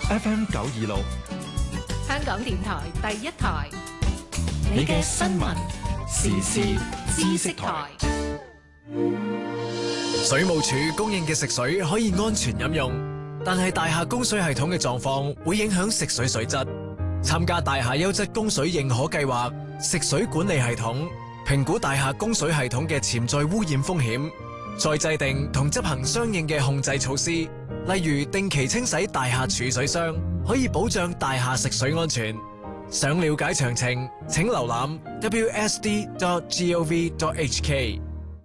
FM 926， 香港電台第一台， 你嘅新聞時事知識台。 水務署供應嘅食水可以安全飲用，但係大廈供水系統嘅狀況會影響食水水質。參加大廈優質供水認可計劃，食水管理系統評估大廈供水系統嘅潛在污染風險，再制定同執行相應嘅控制措施，例如定期清洗大廈儲水箱，可以保障大廈食水安全。想了解詳情，請瀏覽 wsd.gov.hk。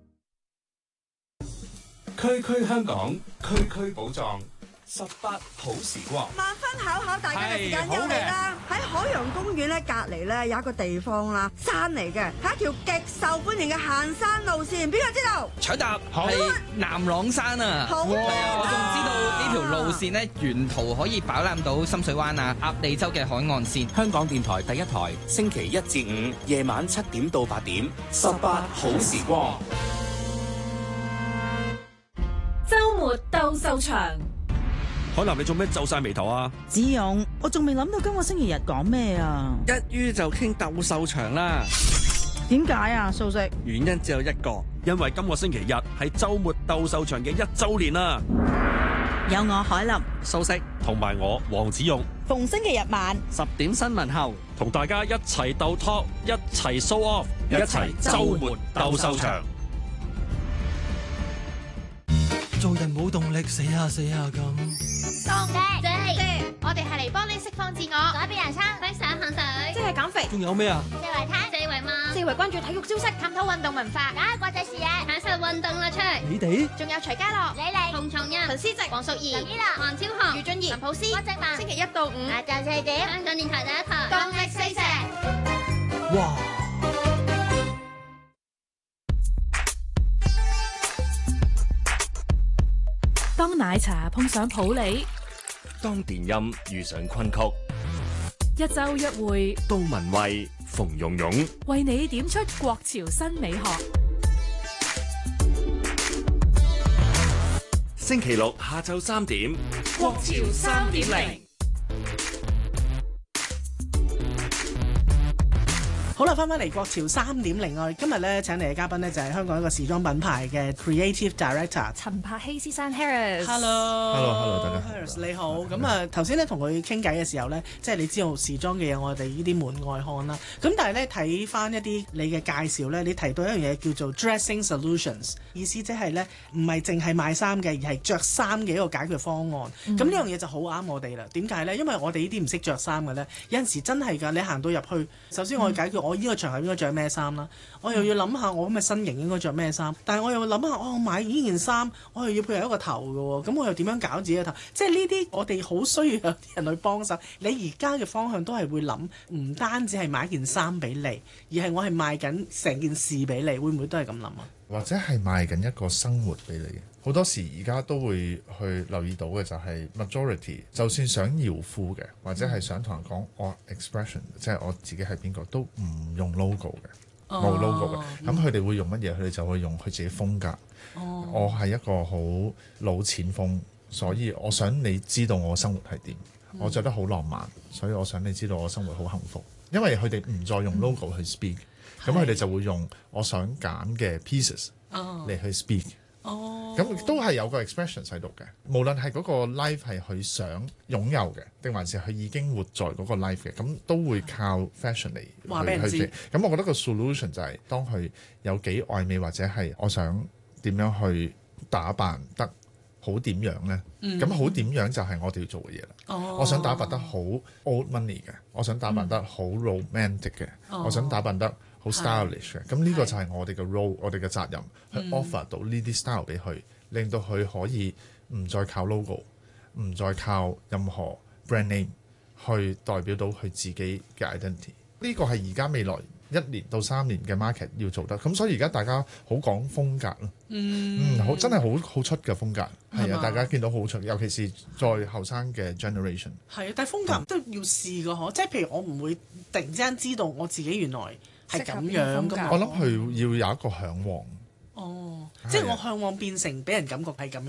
區區香港，區區寶藏，18好時光。 萬分巧考大家嘅時間又嚟啦！喺海洋公園咧隔離咧有一個地方啦，山嚟嘅，係一條極受歡迎嘅行山路線，邊個知道？ 搶答係南朗山啊！ 好係啊，我仲知道呢條路線咧，沿途可以飽覽到深水灣啊、鴨脷洲嘅海岸線。 香港電台第一台，星期一至五夜晚7點到8點，18好時光。 週末鬥獸場。 海南，你做咩皺晒眉頭啊？ 子勇，我仲未諗到今個星期日講咩啊？ 一於就傾鬥獸場啦。 點解啊？素食原因只有一個，因為今個星期日係週末鬥獸場嘅1週年啦。 有我海林、 素食同埋我黃子勇， 逢星期日晚 10點新聞後，同大家一齊鬥 talk， 一齊 show off， 一齊週末鬥獸場。 做人冇動力，死下咁。 動力，我哋係嚟幫你釋放自我，改變人生，分享行水， 即係減肥。 仲有咩啊？ 四圍聽，四圍望， 四圍關注體育消息， 探討運動文化，打開國際視野，享受運動樂趣。 你哋仲有徐家樂、李麗、洪松蔭、陳思植、黃淑儀、林依樂、黃超雄、余俊賢、陳普思、郭靖文。星期1到5，下晝4點，香港電台第一台，動力四射。 哇！ 當奶茶碰上普洱， 當電音遇上昆曲， 一周約會， 杜文蔚、馮蓉蓉為你點出國潮新美學。 星期六下晝3點， 國潮3.0。 好啦，翻返嚟國潮3.0，我哋今日咧請嚟嘅嘉賓咧就係香港一個時裝品牌嘅 Creative Director 陳柏希先生 Harris。 Hello， 大家好。 Harris 你好。咁啊頭先咧同佢傾偈嘅時候咧，即係你知道時裝嘅嘢，我哋呢啲門外漢啦。咁但係咧睇翻一啲你嘅介紹咧，你提到一樣嘢叫做 Dressing Solutions， 意思即係咧唔係淨係賣衫嘅，而係着衫嘅一個解決方案。咁呢樣嘢就好啱我哋啦。點解咧？因為我哋呢啲唔識着衫嘅咧，有陣時真係㗎。你行到入去，首先我要解決我呢個場合應該着咩衫啦，我又要諗下我咁嘅身形應該着咩衫，但係我又諗下我買呢件衫，我又要配合一個頭嘅喎，咁我又點樣搞自己嘅頭？即係呢啲我哋好需要有啲人去幫手。你而家嘅方向都係會諗，唔單止係買件衫俾你，而係我係賣緊成件事俾你，會唔會都係咁諗啊？ 或者係賣緊一個生活俾你嘅。好多時而家都會去留意到嘅就係 majority， 就算想搖褲嘅，或者係想同人講我 expression， 即係我自己係邊個，都唔用 logo 嘅，冇 logo 嘅。咁佢哋會用乜嘢？佢哋就會用佢自己風格。我係一個好老錢風，所以我想你知道我生活係點。我着得好浪漫，所以我想你知道我生活好幸福。因為佢哋唔再用 logo 去 speak，咁佢哋就會用我想揀嘅 pieces 嚟去 speak。咁都係有個 expression 喺度嘅，無論係嗰個 life 係佢想擁有嘅，定還是佢已經活在嗰個 life 嘅，咁都會靠 fashion 嚟話俾人知。 咁我覺得個 solution 就係當佢有幾愛美，或者係我想點樣去打扮得好點樣呢？咁好點樣就係我哋要做嘅嘢啦。我想打扮得好 old money 嘅，我想打扮得好 romantic 嘅，我想打扮得好 stylish 嘅，咁呢個就係我哋嘅 role， 我哋嘅責任去 offer 到呢啲 style 俾佢，令到佢可以唔再靠 logo， 唔再靠任何 brand name 去代表到佢自己嘅 identity。呢個係而家未來1年到3年嘅 market 要做得，咁所以而家大家好講風格咯，好真係好出嘅風格，係啊，大家見到好出，尤其是在後生嘅 generation。 係啊，但係風格都要試㗎嗬，即係譬如我唔會突然之間知道我自己原來係咁樣㗎嘛。 我諗佢要有一個嚮往。 即係我嚮往變成俾人感覺係咁樣。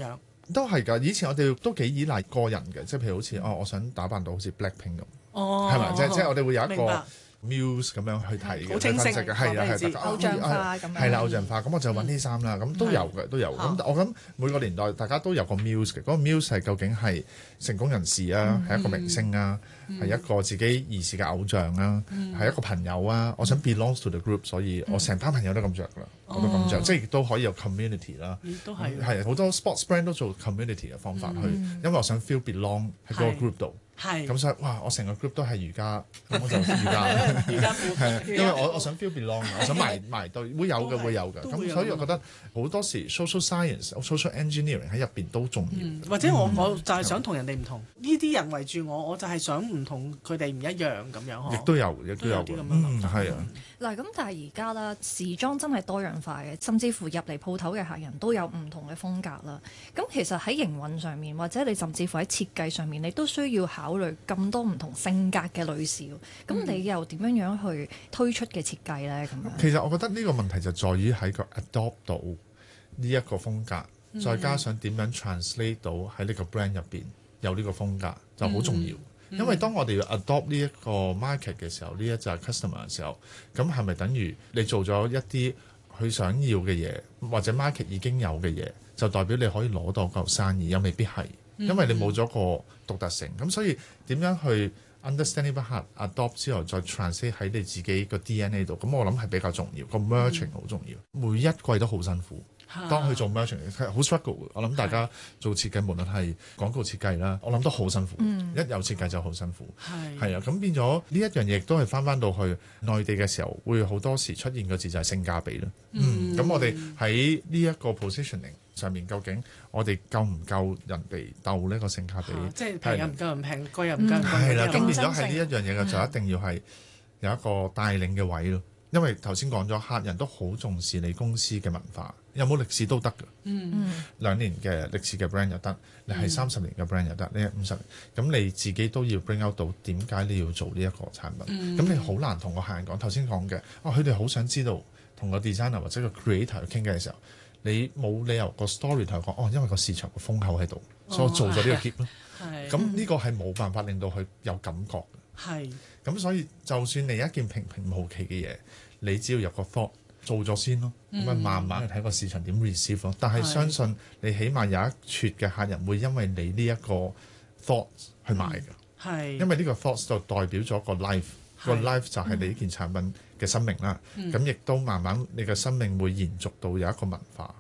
都係㗎。以前我哋都幾依賴個人嘅，即係譬如好似我想打扮到好似 Blackpink 咁，係咪？即係我哋會有一個 muse 咁樣去睇嘅， 好清晰嘅， 係偶像化咁樣。 係啦，偶像化咁我就揾啲衫啦，咁都有嘅，都有。咁我諗每個年代大家都有個 muse 嘅，嗰個 muse 係究竟係成功人士啊，係一個明星啊，係一個自己兒時嘅偶像啊，係一個朋友啊。我想 belongs to the group， 所以我成班朋友都咁着㗎啦，我都咁着，即係亦都可以有 community 啦。 都係係好多 sports brand 都做 community 嘅方法去，因為我想 feel belong 喺嗰個 group 度。係咁所以哇！我成個 group 都係瑜伽，咁我就瑜伽瑜伽褲係，因為我想 feel belong， 我想埋堆，會有嘅會有嘅。咁所以我覺得好多時 social science、social engineering 喺入邊都重要。 或者我就係想同人哋唔同，呢啲人圍住我就係想唔同佢哋唔一樣咁樣。 亦都有啲咁樣係啊。 嗱咁，但係而家啦，時裝真係多樣化嘅，甚至乎入嚟鋪頭嘅客人都有唔同嘅風格啦。咁其實喺營運上面，或者你甚至乎喺設計上面，你都需要考慮咁多唔同性格嘅女士。咁你又點樣去推出嘅設計呢？咁樣其實我覺得呢個問題就在於喺個 adopt 到呢一個風格，再加上點樣 translate 到喺呢個 brand 入邊有呢個風格就好重要。因為當我哋要 adopt 呢一個 market 嘅時候，呢一隻 customer 嘅時候，咁係咪等於你做咗一啲佢想要嘅嘢，或者 market 已經有嘅嘢，就代表你可以攞到嚿生意？又未必係，因為你冇咗個獨特性。咁所以點樣去 understand 呢把客 adopt 之後，再 translate 喺你自己個 DNA 度？咁我諗係比較重要，個 merging 好重要。每一季都好辛苦。當佢做 merchant 好 struggle 嘅，我諗大家做設計，無論係廣告設計啦，我諗都好辛苦。一有設計就好辛苦。係啊，咁變咗呢一樣嘢，亦都係翻到去內地嘅時候，會好多時出現個字就係性價比啦。咁我哋喺呢一個 positioning 上面，究竟我哋夠唔夠人哋鬥呢個性價比？ 即係平又唔夠人平，貴又唔夠人貴。 係啦，咁變咗係呢一樣嘢嘅，就一定要係有一個帶領嘅位咯。因為頭先講咗，客人都好重視你公司嘅文化，有冇歷史都得㗎。2年嘅歷史嘅 brand 又得，你係30年嘅 brand 又得，你係50年，咁你自己都要 bring out 到點解你要做呢一個產品。咁你好難同個客人講，頭先講嘅，佢哋好想知道同個 designer 或者個 creator 去傾偈嘅時候，你冇理由個 story 同佢講，因為個市場個風口喺度，所以我做咗呢個 keep 咯。咁呢個係冇辦法令到佢有感覺嘅。咁所以就算你一件平平無奇嘅嘢，你只要有個 thought 做咗先咯，咁慢慢去睇個市場點 receive 咯。但係相信你起碼有一撮嘅客人會因為你呢一個 thought 去買嘅，因為呢個 thought 就代表咗個 life，個 life 就係你呢件產品嘅生命啦。咁亦都慢慢你嘅生命會延續到有一個文化。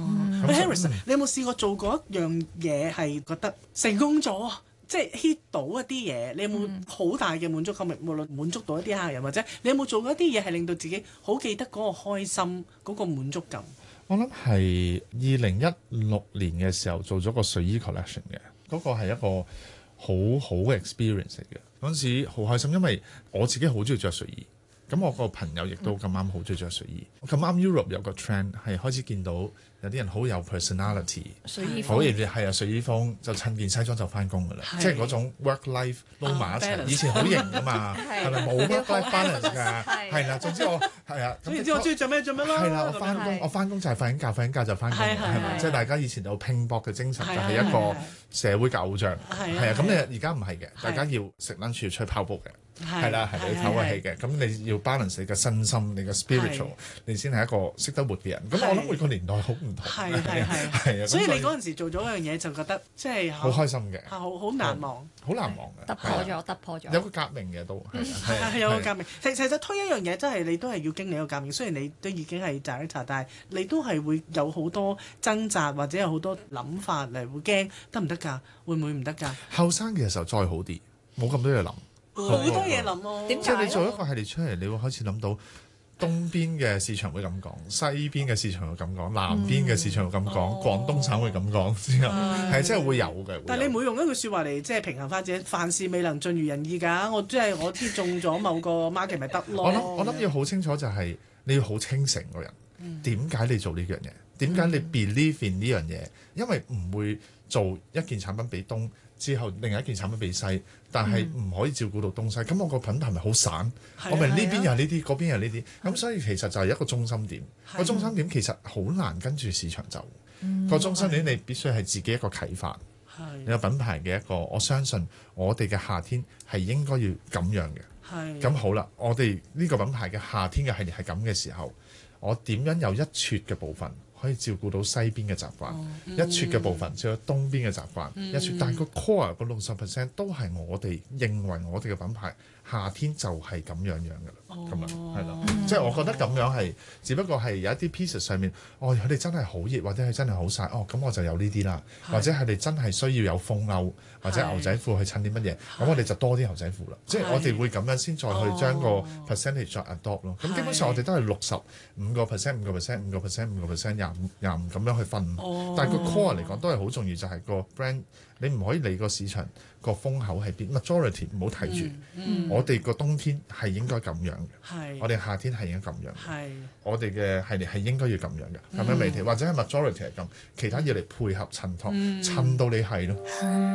Harris，你有冇試過做過一樣嘢係覺得成功咗？即係 hit 到一啲嘢，你有冇好大嘅滿足感？無論滿足到一啲客人，或者你有冇做過一啲嘢係令到自己好記得嗰個開心、嗰個滿足感？ 我諗係2016年嘅時候做咗個睡衣 collection 嘅，嗰個係一個好好嘅 experience 嚟嘅。嗰陣時好開心，因為我自己好中意着睡衣，咁我個朋友亦都咁啱好中意着睡衣。咁啱 Europe 有個 trend 係開始見到。有啲人好有 personality， 好易係啊，睡衣風就襯件西裝就翻工㗎啦，即係嗰種 work life 撈埋一齊。以前好型㗎嘛，係咪冇 work life balance 㗎？係啦，總之我係啊， 總之我中意做咩做咩咯。 係啦，我翻工就係瞓緊覺就翻工，係咪？即係大家以前有拼搏嘅精神，就係一個社會嘅偶像。係啊，咁你而家唔係嘅，大家要食 lunch 要出去跑步嘅。係啦，係你唞下氣嘅，咁你要 balance 你嘅身心，你嘅 spiritual，你先係一個識得活嘅人。咁我諗每個年代好唔同。係啊， 所以你嗰陣時做咗一樣嘢，就覺得即係好開心嘅， 好難忘， 好難忘嘅， 突破咗， 有個革命嘅都係有個革命。其實推一樣嘢，真係你都係要經歷一個革命。雖然你都已經係 director，但係你都係會有好多掙扎，或者有好多諗法嚟，會驚得唔得㗎？會唔會唔得㗎？ 後生嘅時候再好啲，冇咁多嘢諗。 好多嘢諗咯， 即係你做一個系列出嚟，你會開始諗到東邊嘅市場會咁講，西邊嘅市場會咁講，南邊嘅市場會咁講，廣東省會咁講，之後係真係會有嘅。 但係你唔會用一句説話嚟即係平衡翻自己，凡事未能盡如人意㗎。我即係我知中咗某個 market 咪得咯。 我諗要好清楚就係你要好清醒個人，點解你做呢樣嘢？點解你 believe in 呢樣嘢？因為唔會做一件產品俾東。之後另一件產品俾西，但係唔可以照顧到東西，咁我個品牌咪好散？我明呢邊又係呢啲，嗰邊又係呢啲，咁所以其實就係一個中心點。個中心點其實好難跟住市場走， 個終身戀你必須係自己一個啟發，你個品牌嘅一個，我相信我哋嘅夏天係應該要咁樣嘅。咁好啦，我哋呢個品牌嘅夏天嘅系列係咁嘅時候，我點樣有一撮嘅部分可以照顧到西邊嘅習慣，一撮嘅部分照顧到東邊嘅習慣，一撮，但係個 core 個60% 都係我哋認為我哋嘅品牌夏天就係咁樣嘅啦，咁樣係啦，即係我覺得咁樣係，只不過係有一啲 pieces 上面，佢哋真係好熱或者係真係好曬，咁我就有呢啲啦，或者係你真係需要有風褸或者牛仔褲去襯啲乜嘢，咁我哋就多啲牛仔褲啦，即係我哋會咁樣先再去將個 percentage 再 adopt 咯，咁基本上我哋都係65%、5%、5%、5%、25咁樣去分，但係個 core 嚟講都係好重要，就係個 brand。你唔可以理個市場個風口係邊 majority 唔好睇住，我哋個冬天係應該咁樣嘅，我哋夏天係應該咁樣，我哋嘅系列係應該要咁樣嘅，咁樣未或者係 majority 係咁，其他嘢嚟配合襯托，襯到你係咯。